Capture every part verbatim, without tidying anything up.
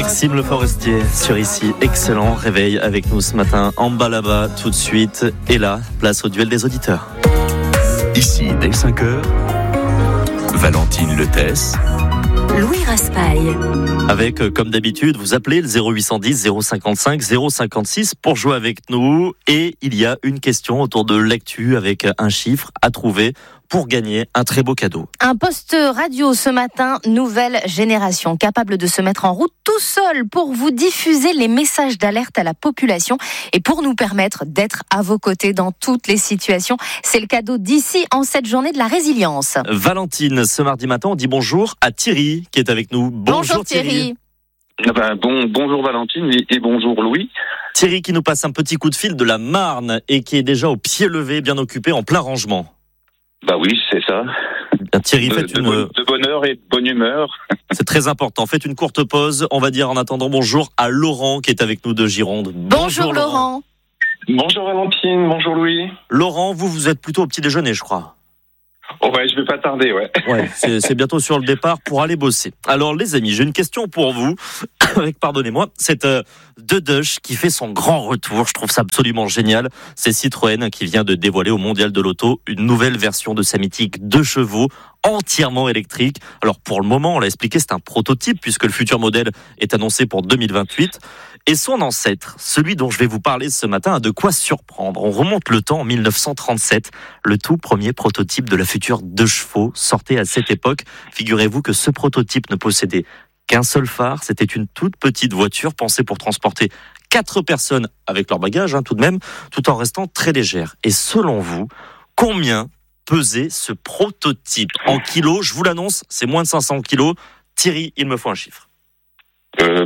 Maxime Le Forestier sur Ici, excellent réveil avec nous ce matin en bas là-bas tout de suite. Et là, place au duel des auditeurs. Ici, dès cinq heures, Valentine Letesse, Louis Raspail. Avec, comme d'habitude, vous appelez le zéro huit cent dix zéro cinquante-cinq zéro cinquante-six pour jouer avec nous. Et il y a une question autour de l'actu avec un chiffre à trouver pour gagner un très beau cadeau. Un poste radio ce matin, nouvelle génération, capable de se mettre en route tout seul pour vous diffuser les messages d'alerte à la population et pour nous permettre d'être à vos côtés dans toutes les situations. C'est le cadeau d'ici en cette journée de la résilience. Valentine, ce mardi matin, on dit bonjour à Thierry qui est avec nous. Bonjour, bonjour Thierry. Thierry. Ah ben, bon, bonjour Valentine et, et bonjour Louis. Thierry qui nous passe un petit coup de fil de la Marne et qui est déjà au pied levé, bien occupé, en plein rangement. Bah oui, c'est ça. Bien, Thierry, de, faites de, une... bonne, de bonne heure et de bonne humeur. C'est très important. Faites une courte pause. On va dire en attendant bonjour à Laurent qui est avec nous de Gironde. Bonjour, bonjour Laurent. Bonjour Valentine, bonjour Louis. Laurent, vous, vous êtes plutôt au petit déjeuner, je crois. Oh ouais, je vais pas tarder, ouais. Ouais, c'est, c'est bientôt sur le départ pour aller bosser. Alors les amis, j'ai une question pour vous. Avec, pardonnez-moi, cette euh, Dedush qui fait son grand retour. Je trouve ça absolument génial. C'est Citroën qui vient de dévoiler au Mondial de l'Auto une nouvelle version de sa mythique deux chevaux entièrement électrique. Alors pour le moment, on l'a expliqué, c'est un prototype puisque le futur modèle est annoncé pour deux mille vingt-huit. Et son ancêtre, celui dont je vais vous parler ce matin, a de quoi surprendre. On remonte le temps en mille neuf cent trente-sept. Le tout premier prototype de la future deux chevaux sortait à cette époque. Figurez-vous que ce prototype ne possédait qu'un seul phare. C'était une toute petite voiture pensée pour transporter quatre personnes avec leur bagage, hein, tout de même, tout en restant très légère. Et selon vous, combien pesait ce prototype en kilos? Je vous l'annonce, c'est moins de cinq cents kilos. Thierry, il me faut un chiffre. Euh,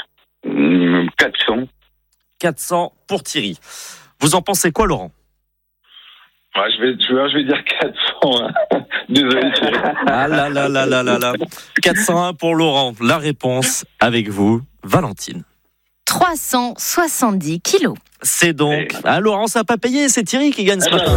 quatre cents. quatre cents pour Thierry. Vous en pensez quoi, Laurent? Ouais, je vais, je vais, je vais dire quatre cents. Hein. Désolé. Ah là là là là là là. quatre cent un pour Laurent. La réponse avec vous, Valentine. trois cent soixante-dix kilos. C'est donc... Ah Laurent, ça n'a pas payé, c'est Thierry qui gagne ce matin.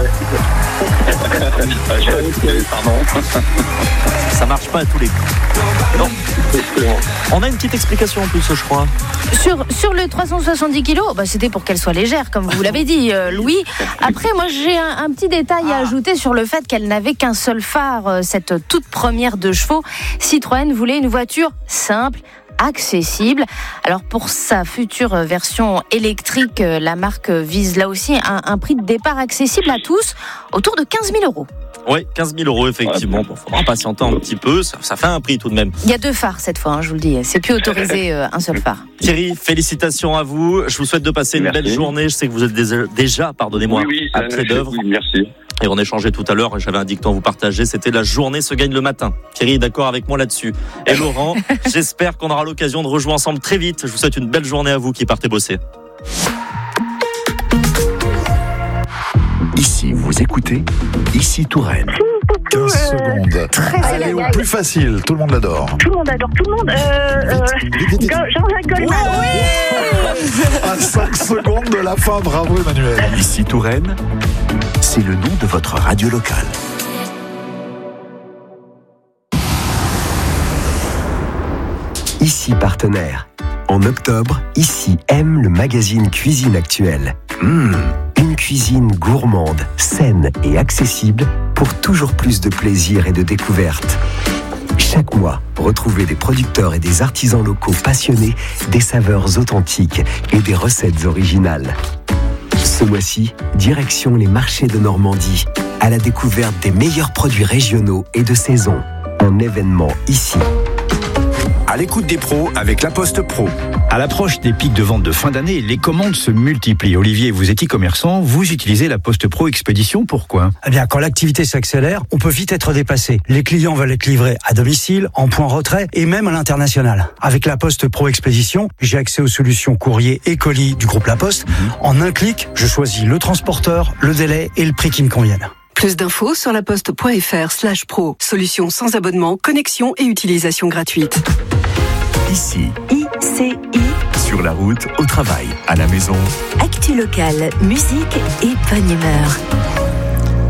Pardon. Ça marche pas à tous les coups. Non. On a une petite explication en plus, je crois. Sur, sur le trois cent soixante-dix kilos, bah c'était pour qu'elle soit légère, comme vous l'avez dit, euh, Louis. Après, moi, j'ai un, un petit détail à ajouter sur le fait qu'elle n'avait qu'un seul phare, euh, cette toute première deux chevaux. Citroën voulait une voiture simple, accessible. Alors pour sa future version électrique, la marque vise là aussi un, un prix de départ accessible à tous, autour de quinze mille euros. Oui, quinze mille euros effectivement. Il faudra patienter un petit peu, ça, ça fait un prix tout de même. Il y a deux phares cette fois, hein, je vous le dis. C'est plus autorisé euh, un seul phare. Thierry, félicitations à vous. Je vous souhaite de passer une merci. belle journée. Je sais que vous êtes déjà, déjà pardonnez-moi, oui, oui, à pied d'œuvre. Oui, merci. Et on échangeait tout à l'heure, j'avais un dicton à vous partager, c'était la journée se gagne le matin. Thierry est d'accord avec moi là-dessus. Et Laurent, j'espère qu'on aura l'occasion de rejouer ensemble très vite. Je vous souhaite une belle journée à vous qui partez bosser. ici vous écoutez, Ici Touraine. quinze secondes. Allez, au plus facile, tout le monde l'adore. Tout le monde adore, tout le monde. Euh, euh, Jean-Jacques Goldman. Oui. À cinq secondes de la fin, bravo Emmanuel. Ici Touraine, c'est le nom de votre radio locale. Ici partenaire. En octobre, Ici aime le magazine Cuisine Actuelle. Mmh, une cuisine gourmande, saine et accessible pour toujours plus de plaisir et de découverte. Chaque mois, retrouvez des producteurs et des artisans locaux passionnés, des saveurs authentiques et des recettes originales. Ce mois-ci, direction les marchés de Normandie, à la découverte des meilleurs produits régionaux et de saison. Un événement ici. À l'écoute des pros avec La Poste Pro. À l'approche des pics de vente de fin d'année, les commandes se multiplient. Olivier, vous êtes e-commerçant, vous utilisez La Poste Pro Expédition, pourquoi ? Eh bien, quand l'activité s'accélère, on peut vite être dépassé. Les clients veulent être livrés à domicile, en point retrait et même à l'international. Avec La Poste Pro Expédition, j'ai accès aux solutions courrier et colis du groupe La Poste. Mmh. En un clic, je choisis le transporteur, le délai et le prix qui me conviennent. Plus d'infos sur laposte.fr slash pro. Solution sans abonnement, connexion et utilisation gratuite. Ici. I C I. Sur la route, au travail, à la maison. Actu locale, musique et bonne humeur.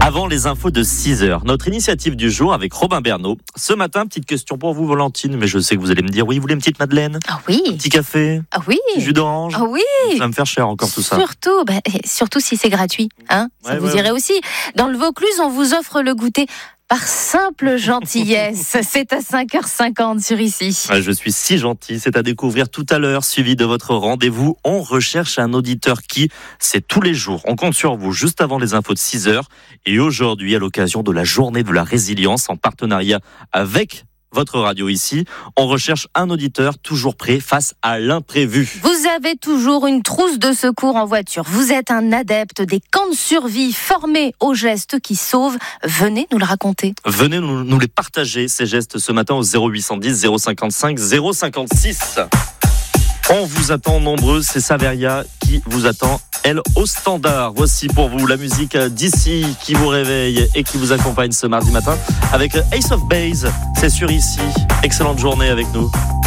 Avant les infos de six heures, notre initiative du jour avec Robin Bernot. Ce matin, petite question pour vous, Valentine, mais je sais que vous allez me dire oui, vous voulez une petite madeleine? Ah oui. Un petit café? Ah oui. Un petit jus d'orange? Ah oui. Ça va me faire cher encore tout ça. Surtout, bah, surtout si c'est gratuit, hein. Ça ouais, vous ouais, irait ouais. aussi. Dans le Vaucluse, on vous offre le goûter par simple gentillesse. C'est à cinq heures cinquante sur Ici. Ah, je suis si gentil, c'est à découvrir tout à l'heure, suivi de votre rendez-vous. On recherche un auditeur qui, c'est tous les jours. On compte sur vous juste avant les infos de six heures. Et aujourd'hui, à l'occasion de la journée de la résilience, en partenariat avec votre radio ici, on recherche un auditeur toujours prêt face à l'imprévu. Vous avez toujours une trousse de secours en voiture. Vous êtes un adepte des camps de survie formés aux gestes qui sauvent. Venez nous le raconter. Venez nous, nous les partager, ces gestes, ce matin au zéro huit cent dix, zéro cinquante-cinq, zéro cinquante-six. On vous attend nombreux, c'est Saveria qui vous attend, elle, au standard. Voici pour vous la musique d'ici qui vous réveille et qui vous accompagne ce mardi matin avec Ace of Base. C'est sur Ici. Excellente journée avec nous.